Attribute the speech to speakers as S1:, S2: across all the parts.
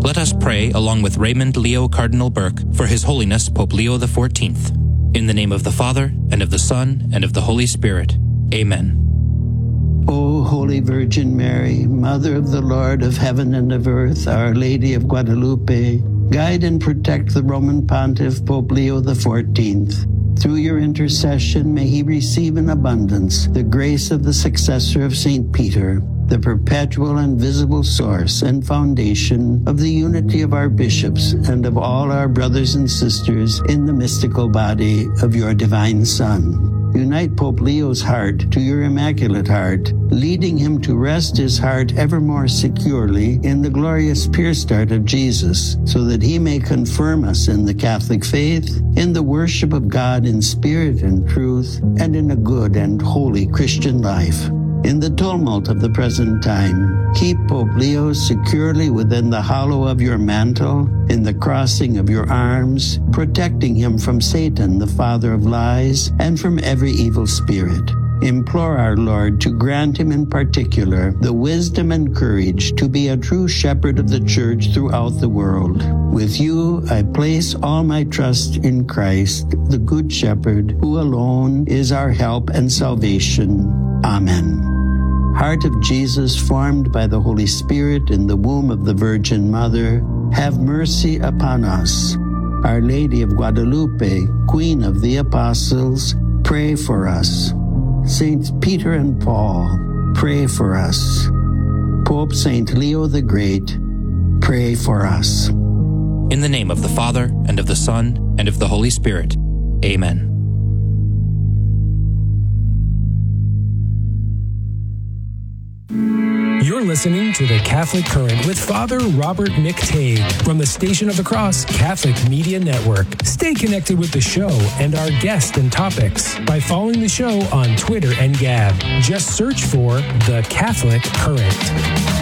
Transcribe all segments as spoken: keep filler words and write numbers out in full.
S1: Let us pray along with Raymond Leo Cardinal Burke for His Holiness Pope Leo the fourteenth. In the name of the Father, and of the Son, and of the Holy Spirit. Amen.
S2: O Holy Virgin Mary, Mother of the Lord of heaven and of earth, Our Lady of Guadalupe, guide and protect the Roman Pontiff Pope Leo the fourteenth. Through your intercession, may he receive in abundance the grace of the successor of Saint Peter, the perpetual and visible source and foundation of the unity of our bishops and of all our brothers and sisters in the mystical body of your divine Son. Unite Pope Leo's heart to your Immaculate Heart, leading him to rest his heart ever more securely in the glorious pierced heart of Jesus, so that he may confirm us in the Catholic faith, in the worship of God in spirit and truth, and in a good and holy Christian life. In the tumult of the present time, keep Pope Leo securely within the hollow of your mantle, in the crossing of your arms, protecting him from Satan, the father of lies, and from every evil spirit. Implore our Lord to grant him in particular the wisdom and courage to be a true shepherd of the Church throughout the world. With you, I place all my trust in Christ, the Good Shepherd, who alone is our help and salvation. Amen. Heart of Jesus, formed by the Holy Spirit in the womb of the Virgin Mother, have mercy upon us. Our Lady of Guadalupe, Queen of the Apostles, pray for us. Saints Peter and Paul, pray for us. Pope Saint Leo the Great, pray for us.
S1: In the name of the Father, and of the Son, and of the Holy Spirit. Amen.
S3: You're listening to The Catholic Current with Father Robert McTague from the Station of the Cross Catholic Media Network. Stay connected with the show and our guests and topics by following the show on Twitter and Gab. Just search for The Catholic Current.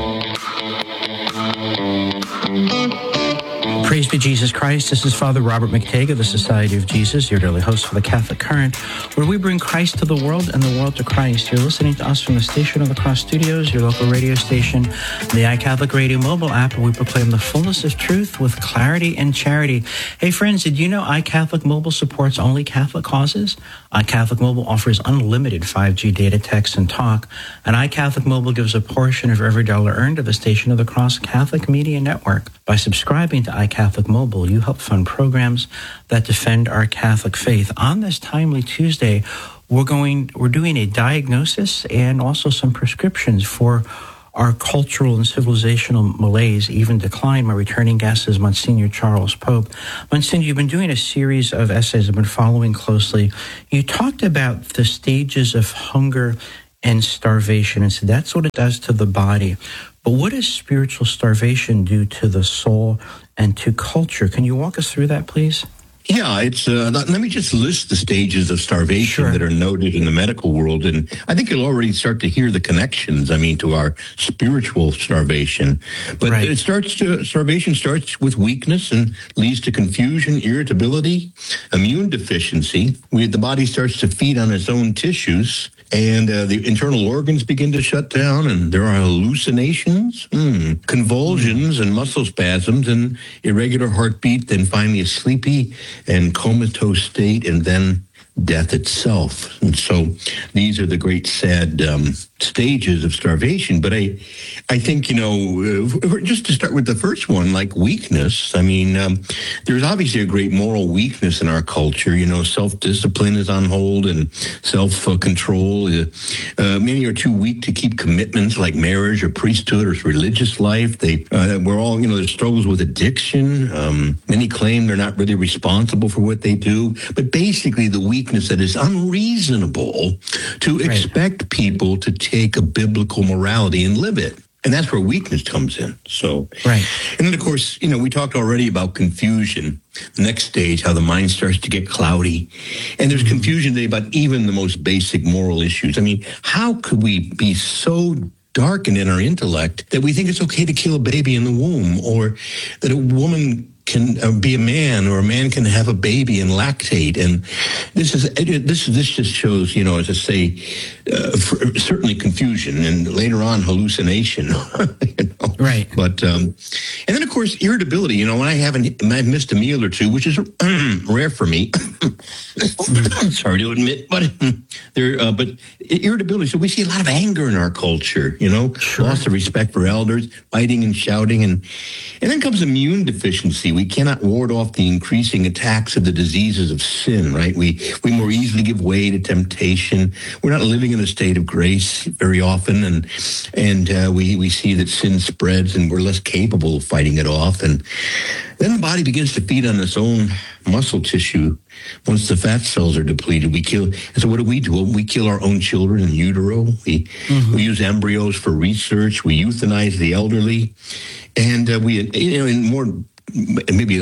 S4: Praise be Jesus Christ. This is Father Robert McTague of the Society of Jesus, your daily host for the Catholic Current, where we bring Christ to the world and the world to Christ. You're listening to us from the Station of the Cross Studios, your local radio station, the iCatholic Radio mobile app, and we proclaim the fullness of truth with clarity and charity. Hey friends, did you know iCatholic Mobile supports only Catholic causes? iCatholic Mobile offers unlimited five G data, text, and talk, and iCatholic Mobile gives a portion of every dollar earned to the Station of the Cross Catholic Media Network. By subscribing to iCatholic Mobile, you help fund programs that defend our Catholic faith. On this timely Tuesday, we're going, we're doing a diagnosis and also some prescriptions for our cultural and civilizational malaise, even decline. My returning guest is Monsignor Charles Pope. Monsignor, you've been doing a series of essays I've been following closely. You talked about the stages of hunger and starvation, and so that's what it does to the body. But what does spiritual starvation do to the soul and to culture? Can you walk us through that, please?
S5: Yeah, it's. Uh, let me just list the stages of starvation
S4: Sure.
S5: that are noted in the medical world, and I think you'll already start to hear the connections. I mean, to our spiritual starvation, but
S4: Right.
S5: it starts to starvation starts with weakness and leads to confusion, irritability, immune deficiency. We, the body starts to feed on its own tissues, and uh, the internal organs begin to shut down, and there are hallucinations, mm, convulsions, mm. and muscle spasms, and irregular heartbeat. Then finally, a sleepy and comatose state, and then death itself. And so these are the great sad um, stages of starvation. But I I think, you know, uh, just to start with the first one, like weakness, I mean, um, there's obviously a great moral weakness in our culture. You know, self-discipline is on hold and self-control. Uh, uh, many are too weak to keep commitments like marriage or priesthood or religious life. They, uh, we're all, you know, there's struggles with addiction. Um, many claim they're not really responsible for what they do. But basically the weakness that is unreasonable to right. expect people to take a biblical morality and live it. And that's where weakness comes in. So,
S4: right.
S5: And then, of course, you know, we talked already about confusion. The next stage, how the mind starts to get cloudy. And there's confusion today about even the most basic moral issues. I mean, how could we be so darkened in our intellect that we think it's okay to kill a baby in the womb, or that a woman can uh, be a man, or a man can have a baby and lactate? And this is this this just shows, you know, as I say, uh, for, certainly confusion, and later on hallucination. You know?
S4: Right.
S5: But, um, and then, of course, irritability. You know, when I haven't, I've missed a meal or two, which is rare for me. Sorry to admit, but there, uh, but irritability. So we see a lot of anger in our culture, you know, sure. Loss of respect for elders, fighting and shouting. And, and then comes immune deficiency. We cannot ward off the increasing attacks of the diseases of sin, right? We, we more easily give way to temptation. We're not living in a state of grace very often. And, and, uh, we, we see that sin spreads and we're less capable of fighting it off. And then the body begins to feed on its own muscle tissue. Once the fat cells are depleted, we kill. And so what do we do? Well, we kill our own children in utero. We, mm-hmm. we use embryos for research. We euthanize the elderly. And uh, we, you know, in more maybe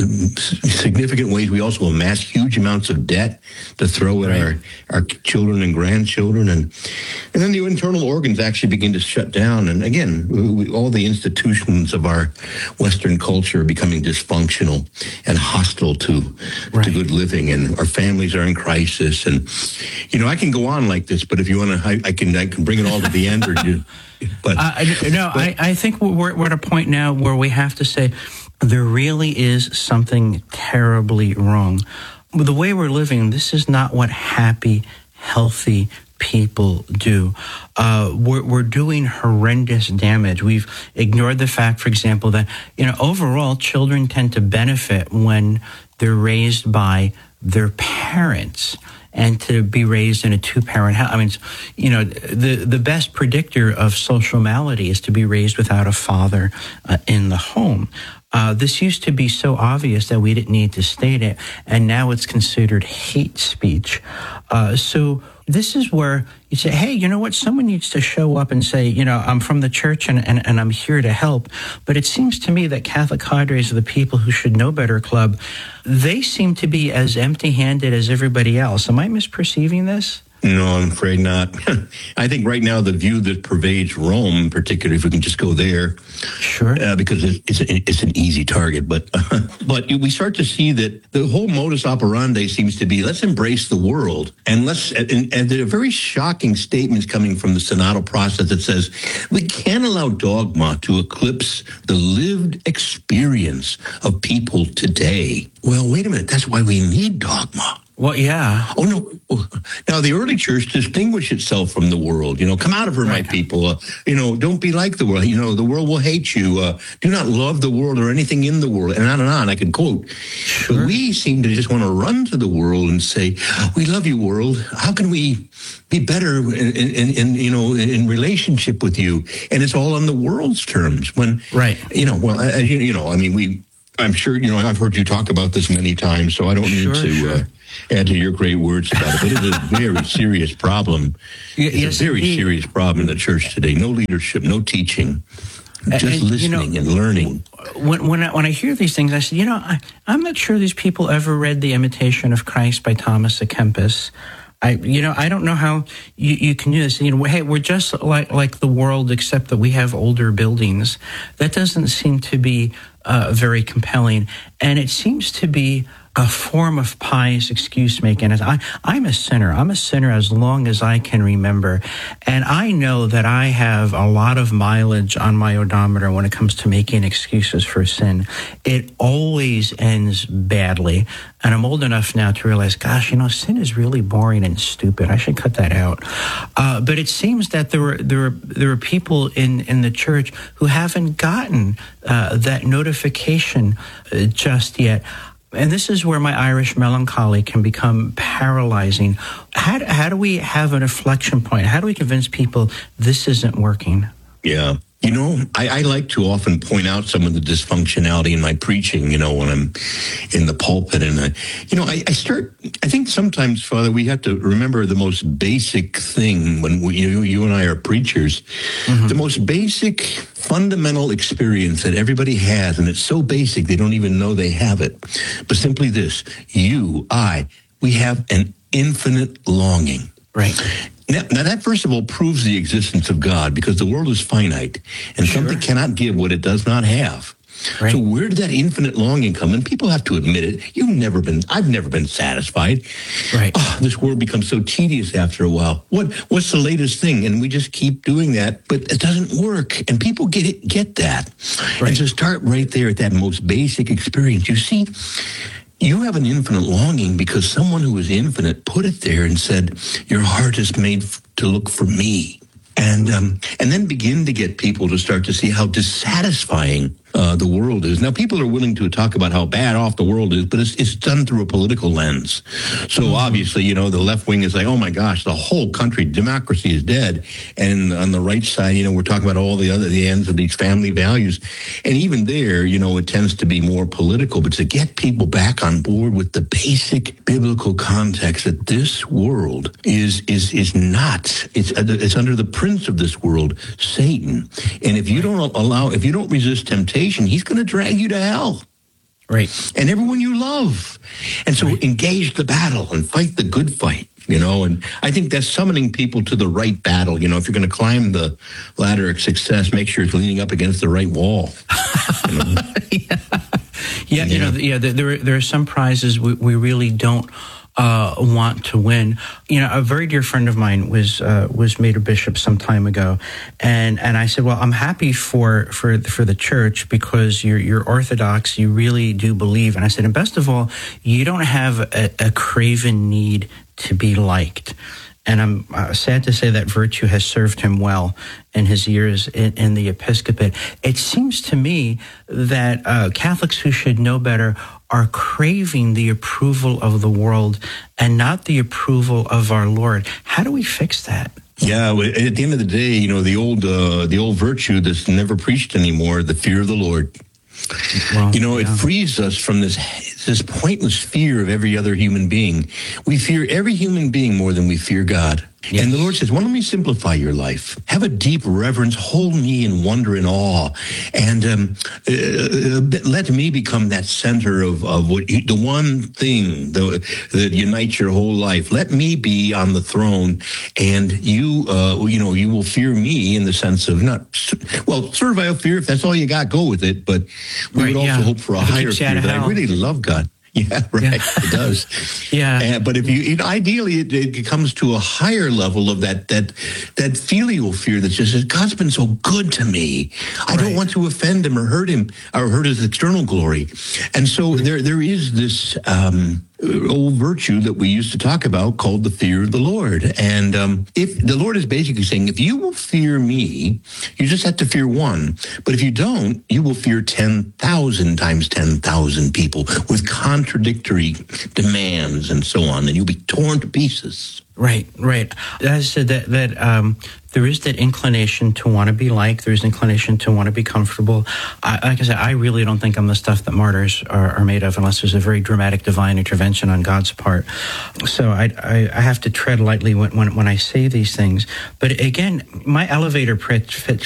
S5: significant ways, we also amass huge amounts of debt to throw at right. our, our children and grandchildren. And and then the internal organs actually begin to shut down. And again, we, all the institutions of our Western culture are becoming dysfunctional and hostile to, right. to good living. And our families are in crisis. And, you know, I can go on like this, but if you want to, I, I can I can bring it all to the end. Or do, but
S4: uh, No, but, I, I think we're, we're at a point now where we have to say, there really is something terribly wrong. The way we're living, this is not what happy, healthy people do. Uh, we're, we're doing horrendous damage. We've ignored the fact, for example, that, you know, overall, children tend to benefit when they're raised by their parents. And to be raised in a two-parent house. I mean, you know, the, the best predictor of social malady is to be raised without a father uh, in the home. Uh, this used to be so obvious that we didn't need to state it, and now it's considered hate speech. Uh, so this is where you say, hey, you know what? Someone needs to show up and say, you know, I'm from the church and, and, and I'm here to help. But it seems to me that Catholic cadres are the people who should know better club. They seem to be as empty-handed as everybody else. Am I misperceiving this?
S5: No, I'm afraid not. I think right now the view that pervades Rome, particularly if we can just go there,
S4: sure, uh,
S5: because it's it's, a, it's an easy target. But uh, but we start to see that the whole modus operandi seems to be let's embrace the world, and let's and, and there are very shocking statements coming from the synodal process that says we can't allow dogma to eclipse the lived experience of people today. Well, wait a minute. That's why we need dogma.
S4: Well, yeah.
S5: Oh, no. Now, the early church distinguished itself from the world. You know, come out of her, right. my people. Uh, you know, don't be like the world. You know, the world will hate you. Uh, do not love the world or anything in the world. And on and on. I can quote. Sure. But we seem to just want to run to the world and say, we love you, world. How can we be better in, in, in you know, in relationship with you? And it's all on the world's terms. When,
S4: right.
S5: you know, well, as you, you know, I mean, we, I'm sure, you know, I've heard you talk about this many times, so I don't
S4: sure,
S5: need to
S4: sure.
S5: uh, add to your great words about it. But it is a very serious problem. It's yes, a very indeed. serious problem in the church today. No leadership, no teaching, just and, listening you know, and learning.
S4: When when I, when I hear these things, I say, you know, I, I'm not sure these people ever read The Imitation of Christ by Thomas à Kempis. I, you know, I don't know how you, you can do this. You know, hey, we're just like like the world, except that we have older buildings. That doesn't seem to be uh, very compelling, and it seems to be a form of pious excuse making. I, I'm a sinner. I'm a sinner as long as I can remember. And I know that I have a lot of mileage on my odometer when it comes to making excuses for sin. It always ends badly. And I'm old enough now to realize, gosh, you know, sin is really boring and stupid. I should cut that out. Uh, but it seems that there were there were there are people in, in the church who haven't gotten uh, that notification uh, just yet. And this is where my Irish melancholy can become paralyzing. How do, how do we have an inflection point? How do we convince people this isn't working?
S5: Yeah. You know, I, I like to often point out some of the dysfunctionality in my preaching, you know, when I'm in the pulpit. And, I, you know, I, I start, I think sometimes, Father, we have to remember the most basic thing when we, you, you and I are preachers, mm-hmm. the most basic fundamental experience that everybody has. And it's so basic, they don't even know they have it. But simply this, you, I, we have an infinite longing.
S4: Right.
S5: Now, now, that, first of all, proves the existence of God, because the world is finite, and sure. something cannot give what it does not have. Right. So where did that infinite longing come? And people have to admit it. You've never been, I've never been satisfied.
S4: Right.
S5: Oh, this world becomes so tedious after a while. What What's the latest thing? And we just keep doing that, but it doesn't work. And people get it, get that. Right. And so start right there at that most basic experience. You see, you have an infinite longing because someone who is infinite put it there and said, your heart is made to look for me. And um, and then begin to get people to start to see how dissatisfying uh, the world is. Now, people are willing to talk about how bad off the world is, but it's, it's done through a political lens. So mm-hmm. obviously, you know, the left wing is like, oh my gosh, the whole country, democracy is dead. And on the right side, you know, we're talking about all the other the ends of these family values. And even there, you know, it tends to be more political. But to get people back on board with the basic biblical context that this world is is is not, it's it's under the prince of this world, Satan. And if you don't allow, if you don't resist temptation, he's going to drag you to hell.
S4: Right.
S5: And everyone you love. And so right. engage the battle and fight the good fight, you know. And I think that's summoning people to the right battle. You know, if you're going to climb the ladder of success, make sure it's leaning up against the right wall. You know?
S4: yeah. yeah. You know, yeah, there, there are some prizes we, we really don't Uh, want to win. You know, a very dear friend of mine was uh, was made a bishop some time ago, and and I said, well, I'm happy for for for the church because you're you're Orthodox, you really do believe. And I said, and best of all, you don't have a, a craven need to be liked. And I'm uh, sad to say that virtue has served him well in his years in, in the episcopate. It seems to me that uh, Catholics who should know better are craving the approval of the world and not the approval of our Lord. How do we fix that?
S5: Yeah, at the end of the day, you know, the old uh, the old virtue that's never preached anymore, the fear of the Lord. Well, you know, yeah. It frees us from this this pointless fear of every other human being. We fear every human being more than we fear God. Yes. And the Lord says, well, let me simplify your life. Have a deep reverence. Hold me in wonder and awe. And um, uh, let me become that center of, of what you, the one thing that, that unites your whole life. Let me be on the throne. And you, uh, you know, you will fear me in the sense of not, well, servile fear, if that's all you got, go with it. But we right, would also yeah. hope for a it higher fear that I really love God. Yeah, right. Yeah. It does.
S4: yeah.
S5: Uh, but if you, it, ideally, it, it comes to a higher level of that that that filial fear that just says, God's been so good to me. I right. don't want to offend him or hurt him or hurt his external glory. And so there there is this um, old virtue that we used to talk about called the fear of the Lord. And um, if the Lord is basically saying, if you will fear me, you just have to fear one. But if you don't, you will fear ten thousand times ten thousand people with contradictory demands and so on, and you'll be torn to pieces.
S4: Right, right. As I said, that, that um, there is that inclination to want to be liked. There's inclination to want to be comfortable. I, like I said, I really don't think I'm the stuff that martyrs are, are made of unless there's a very dramatic divine intervention on God's part. So I, I, I have to tread lightly when, when, when I say these things. But again, my elevator pitch,